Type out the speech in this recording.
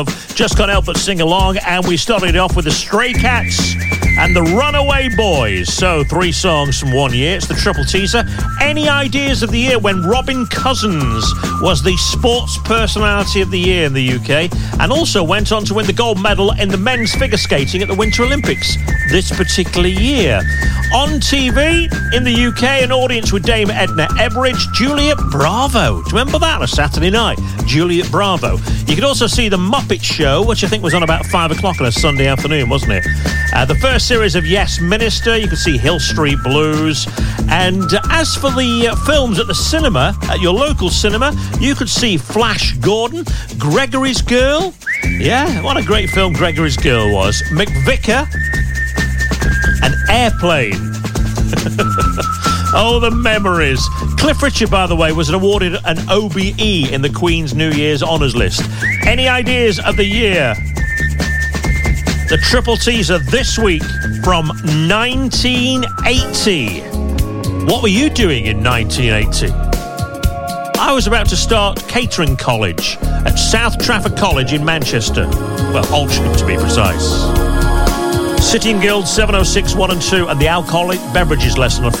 Just can't help but sing along, and we started off with the Stray Cats and the Runaway Boys. So 3 songs from 1 year. It's the triple teaser. Any ideas of the year when Robin Cousins was the sports personality of the year in the UK, and also went on to win the gold medal in the men's figure skating at the Winter Olympics this particular year. On TV in the UK, an audience with Dame Edna Everage, Juliet Bravo. Do you remember that on a Saturday night? Juliet Bravo. You could also see The Muppet Show, which I think was on about 5 o'clock on a Sunday afternoon, wasn't it? The first series of Yes Minister. You could see Hill Street Blues. And as for the films at the cinema, at your local cinema, you could see Flash Gordon, Gregory's Girl. Yeah, what a great film Gregory's Girl was. McVicker. An Airplane. Oh, the memories. Cliff Richard, by the way, was awarded an OBE in the Queen's New Year's Honours List. Any ideas of the year? The triple teaser this week from 1980. What were you doing in 1980? I was about to start catering college at South Trafford College in Manchester. Well, Altrincham to be precise. City and Guild 706 1 and 2, and the alcoholic beverages lesson on